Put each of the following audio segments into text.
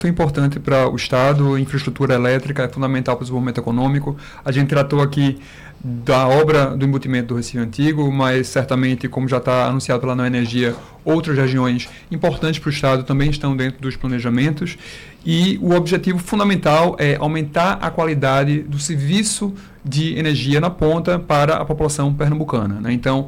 importante para o Estado. Infraestrutura elétrica é fundamental para o desenvolvimento econômico. A gente tratou aqui da obra do embutimento do Recife Antigo, mas certamente, como já está anunciado pela Neo Energia, outras regiões importantes para o Estado também estão dentro dos planejamentos. E o objetivo fundamental é aumentar a qualidade do serviço de energia na ponta para a população pernambucana, né? Então,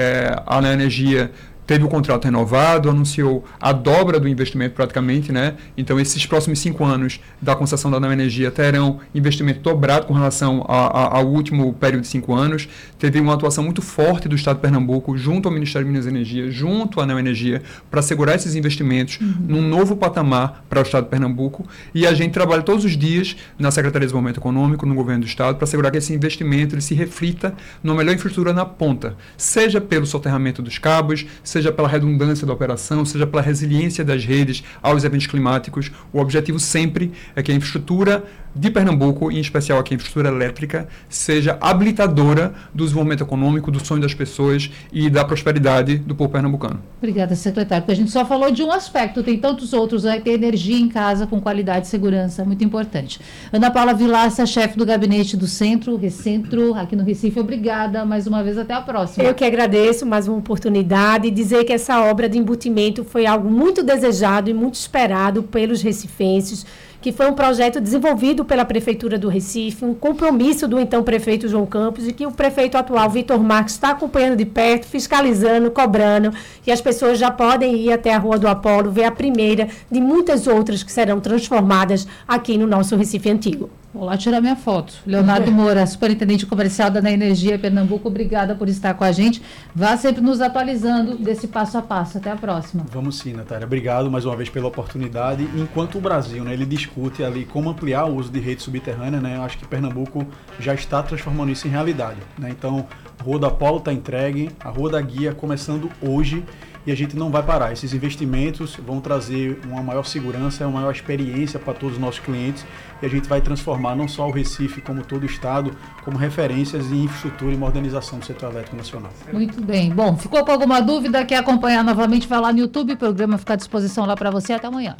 a Neo Energia teve o contrato renovado, anunciou a dobra do investimento praticamente, né? Então, esses próximos 5 anos da concessão da Neo Energia terão investimento dobrado com relação ao último período de 5 anos. Teve uma atuação muito forte do Estado de Pernambuco, junto ao Ministério de Minas e Energia, junto à Neo Energia, para assegurar esses investimentos num novo patamar para o Estado de Pernambuco. E a gente trabalha todos os dias na Secretaria de Desenvolvimento Econômico, no Governo do Estado, para assegurar que esse investimento ele se reflita numa melhor infraestrutura na ponta, seja pelo soterramento dos cabos, seja pela redundância da operação, seja pela resiliência das redes aos eventos climáticos. O objetivo sempre é que a infraestrutura de Pernambuco, em especial aqui a infraestrutura elétrica, seja habilitadora do desenvolvimento econômico, do sonho das pessoas e da prosperidade do povo pernambucano. Obrigada, secretário, porque a gente só falou de um aspecto, tem tantos outros, né? Ter energia em casa com qualidade e segurança, muito importante. Ana Paula Vilaça, chefe do gabinete do Recentro, aqui no Recife, obrigada mais uma vez, até a próxima. Eu que agradeço mais uma oportunidade e dizer que essa obra de embutimento foi algo muito desejado e muito esperado pelos recifenses, que foi um projeto desenvolvido pela Prefeitura do Recife, um compromisso do então prefeito João Campos, e que o prefeito atual, Vitor Marques, está acompanhando de perto, fiscalizando, cobrando, e as pessoas já podem ir até a Rua do Apolo, ver a primeira de muitas outras que serão transformadas aqui no nosso Recife Antigo. Vou lá tirar minha foto. Leonardo Moura, superintendente comercial da Neo Energia Pernambuco, obrigada por estar com a gente. Vá sempre nos atualizando desse passo a passo. Até a próxima. Vamos sim, Natália. Obrigado mais uma vez pela oportunidade. Enquanto o Brasil, né, ele discute ali como ampliar o uso de rede subterrânea, né, eu acho que Pernambuco já está transformando isso em realidade, né? Então, a Rua do Apolo está entregue, a Rua da Guia começando hoje, e a gente não vai parar. Esses investimentos vão trazer uma maior segurança, uma maior experiência para todos os nossos clientes, e a gente vai transformar não só o Recife, como todo o Estado, como referências em infraestrutura e modernização do setor elétrico nacional. Muito bem. Bom, ficou com alguma dúvida? Quer acompanhar novamente? Vai lá no YouTube, o programa fica à disposição lá para você. Até amanhã.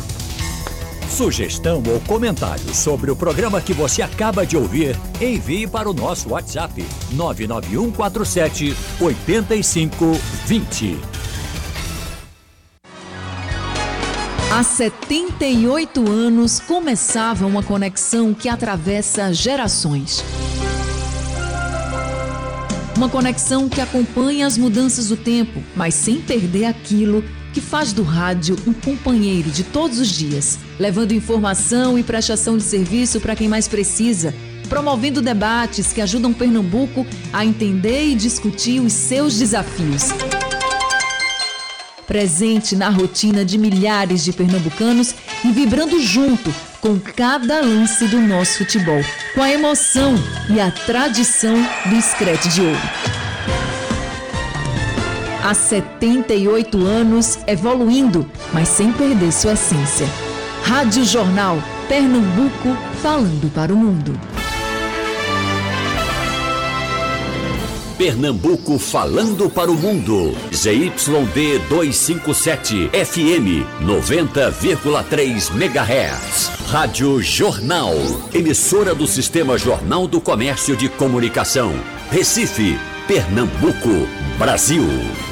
Sugestão ou comentário sobre o programa que você acaba de ouvir, envie para o nosso WhatsApp 99147 8520. Há 78 anos começava uma conexão que atravessa gerações. Uma conexão que acompanha as mudanças do tempo, mas sem perder aquilo que faz do rádio um companheiro de todos os dias, levando informação e prestação de serviço para quem mais precisa, promovendo debates que ajudam Pernambuco a entender e discutir os seus desafios. Presente na rotina de milhares de pernambucanos e vibrando junto com cada lance do nosso futebol, com a emoção e a tradição do Screte de Ouro. Há 78 anos evoluindo, mas sem perder sua essência. Rádio Jornal, Pernambuco, falando para o mundo. Pernambuco falando para o mundo. ZYD 257 FM 90,3 MHz. Rádio Jornal. Emissora do Sistema Jornal do Comércio de Comunicação. Recife, Pernambuco, Brasil.